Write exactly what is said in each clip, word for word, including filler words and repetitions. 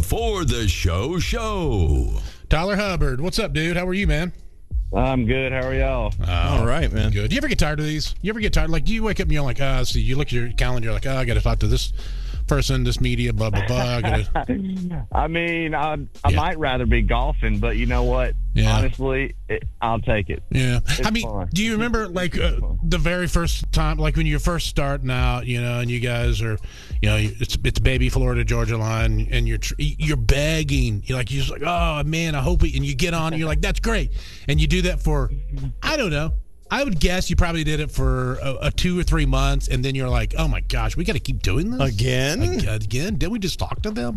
Before the Show Show. Tyler Hubbard, what's up, dude? How are you, man? I'm good. How are y'all? Oh, all right, man. Good. Do you ever get tired of these? You ever get tired? Like, do you wake up and you're like, ah, oh, see, you look at your calendar, you're like, oh, I got to talk to this person, this media, blah, blah, blah. I, gotta... I mean, I, I Yeah. might rather be golfing, but you know what? Yeah. Honestly, it, I'll take it. Yeah. It's I mean, fun. do you remember, like, uh, the very first time, like, when you're first starting out, you know, and you guys are, you know, it's it's baby Florida Georgia line, and you're tr- you're begging. You're like, you're just like, oh, man, I hope we, and you get on, and you're like, that's great. And you do that for, I don't know. I would guess you probably did it for a, a two or three months, and then you're like, "Oh my gosh, we got to keep doing this Again? Ag- Again? Did we just talk to them?"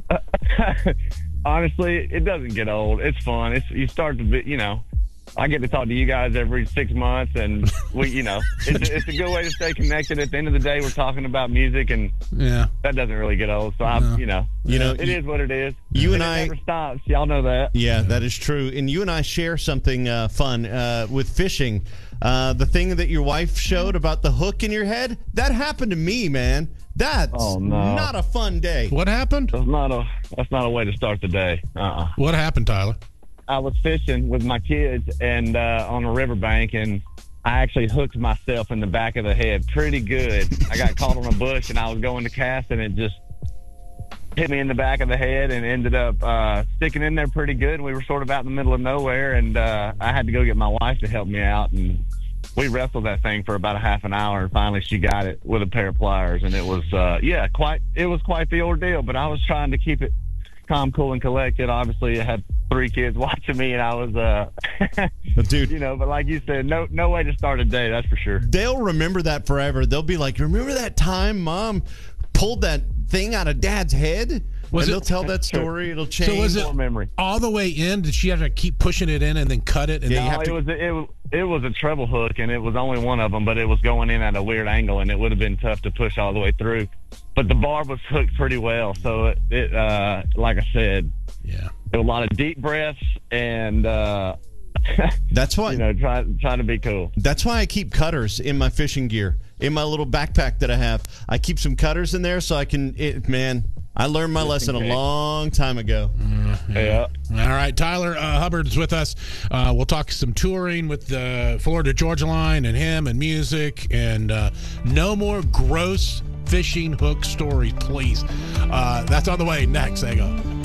Honestly, it doesn't get old. It's fun. It's you start to be, you know. I get to talk to you guys every six months, and we, you know, it's, it's a good way to stay connected. At the end of the day, we're talking about music, and Yeah. that doesn't really get old. So I, No. you know, You know, it you- is what it is. you and it I- never stops. Y'all know that. Yeah, that is true. And you and I share something uh, fun uh, with fishing. Uh, the thing that your wife showed about the hook in your head, that happened to me, man. That's Oh, no. not a fun day. What happened? That's not a that's not a way to start the day. Uh-uh. What happened, Tyler? I was fishing with my kids and uh, on a riverbank, and I actually hooked myself in the back of the head pretty good. I got caught on a bush, and I was going to cast, and it just hit me in the back of the head and ended up uh, sticking in there pretty good. We were sort of out in the middle of nowhere, and uh, I had to go get my wife to help me out, and we wrestled that thing for about a half an hour, and finally she got it with a pair of pliers, and it was, uh, yeah, quite. It was quite the ordeal, but I was trying to keep it calm, cool, and collected. Obviously, I had three kids watching me, and I was, uh, Dude, you know, but like you said, no, no way to start a day. That's for sure. they'll remember that forever. They'll be like, remember that time Mom pulled that thing out of Dad's head? Was and it- they'll tell that story. It'll change. So was it Core memory. all the way in? Did she have to keep pushing it in and then cut it? And Yeah, then you No, have it to- was it was it was a treble hook, and it was only one of them, but it was going in at a weird angle, and it would have been tough to push all the way through. But the barb was hooked pretty well, so it, it uh, like I said, yeah. a lot of deep breaths and uh, That's why. you know, try trying to be cool. That's why I keep cutters in my fishing gear, in my little backpack that I have. I keep some cutters in there so I can. It, man, I learned my lesson a case. long time ago. Yeah. All right, Tyler uh, Hubbard's with us. Uh, we'll talk some touring with the Florida Georgia line and him and music, and uh, no more gross fishing hook stories, please. Uh, that's on the way next. Hang on.